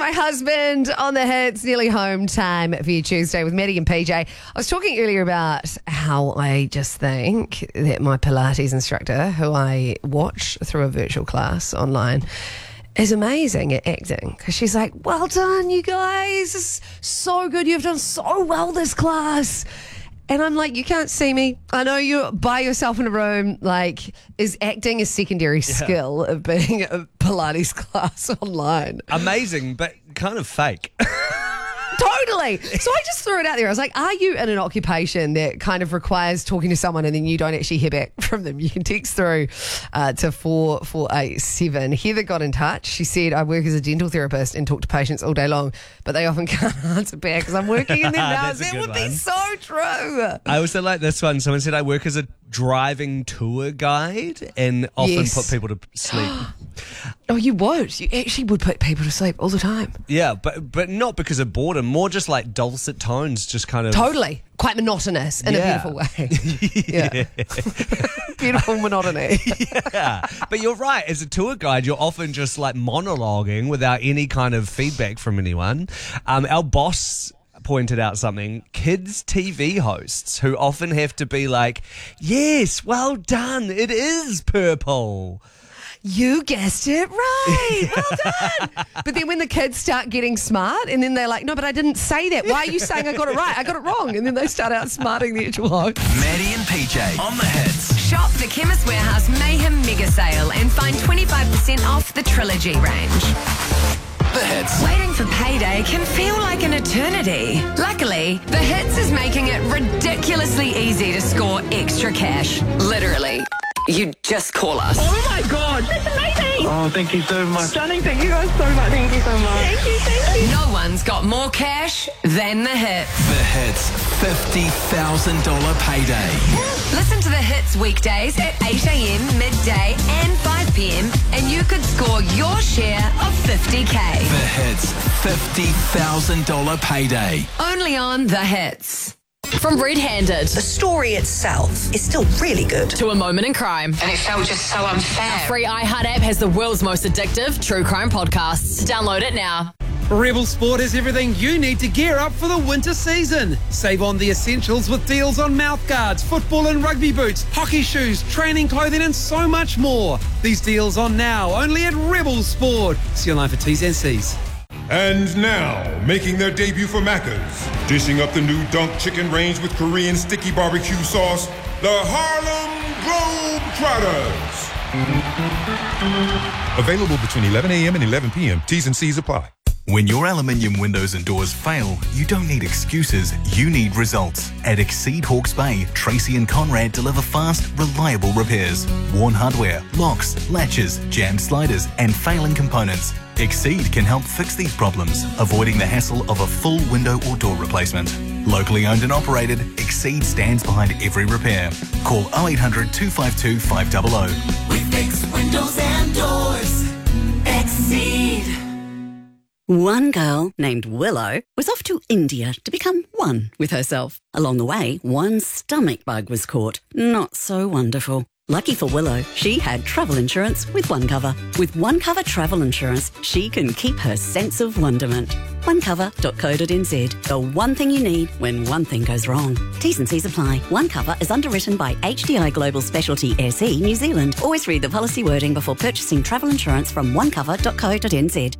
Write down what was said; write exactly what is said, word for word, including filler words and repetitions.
my husband on the hits, nearly home time for you Tuesday with Maddie and P J. I was talking earlier about how I just think that my Pilates instructor, who I watch through a virtual class online, is amazing at acting, because she's like, well done, you guys. This is so good. You've done so well this class. And I'm like, you can't see me. I know you're by yourself in a room. Like, is acting a secondary yeah. skill of being a Pilates class online? Amazing, but kind of fake. Totally. So I just threw it out there. I was like, are you in an occupation that kind of requires talking to someone and then you don't actually hear back from them? You can text through uh, to four four eight seven. Heather got in touch. She said, I work as a dental therapist and talk to patients all day long, but they often can't answer back because I'm working in their mouths. That would one. be so true. I also like this one. Someone said, I work as a driving tour guide and often yes. put people to sleep. Oh, you would. You actually would put people to sleep all the time. Yeah, but but not because of boredom, more just like dulcet tones, just kind of... Totally. Quite monotonous in yeah. a beautiful way. Yeah. Beautiful monotony. Yeah. But you're right. As a tour guide, you're often just like monologuing without any kind of feedback from anyone. Um, our boss pointed out something. Kids T V hosts who often have to be like, yes, well done, it is purple. You guessed it right. Well done. But then when the kids start getting smart and then they're like, no, but I didn't say that. Why are you saying I got it right? I got it wrong. And then they start outsmarting the actual host. Maddie and P J on the hits. Shop the Chemist Warehouse Mayhem Mega Sale and find twenty-five percent off the Trilogy range. The hits. Waiting for payday can feel like an eternity. Luckily, The Hits is making it ridiculously easy to score extra cash. Literally. You just call us. Oh my God, that's amazing. Oh, thank you so much. Stunning, thank you guys so much. Thank you so much. Thank you, thank you. No one's got more cash than The Hits. The Hits, fifty thousand dollars payday. Listen to The Hits weekdays at eight a.m, midday and five p.m. and you could score your share of fifty K. The Hits, fifty thousand dollars payday. Only on The Hits. From Red Handed The story itself is still really good. to A Moment in Crime. And it felt just so unfair. Free iHeart app has the world's most addictive true crime podcasts. Download it now. Rebel Sport has everything you need to gear up for the winter season. Save on the essentials with deals on mouthguards, football and rugby boots, hockey shoes, training clothing and so much more. These deals on now only at Rebel Sport. See online for T's and C's. And now, making their debut for Macca's, dishing up the new Dunk Chicken range with Korean sticky barbecue sauce, the Harlem Globetrotters. Available between eleven a.m. and eleven p.m. T's and C's apply. When your aluminium windows and doors fail, you don't need excuses, you need results. At Exceed Hawke's Bay, Tracy and Conrad deliver fast, reliable repairs. Worn hardware, locks, latches, jammed sliders, and failing components. Exceed can help fix these problems, avoiding the hassle of a full window or door replacement. Locally owned and operated, Exceed stands behind every repair. Call oh eight hundred, two five two, five hundred. We fix windows and doors. Exceed. One girl named Willow was off to India to become one with herself. Along the way, one stomach bug was caught. Not so wonderful. Lucky for Willow, she had travel insurance with OneCover. With OneCover travel insurance, she can keep her sense of wonderment. one cover dot co dot n z. The one thing you need when one thing goes wrong. T's and C's apply. OneCover is underwritten by H D I Global Specialty S E New Zealand. Always read the policy wording before purchasing travel insurance from one cover dot co dot n z.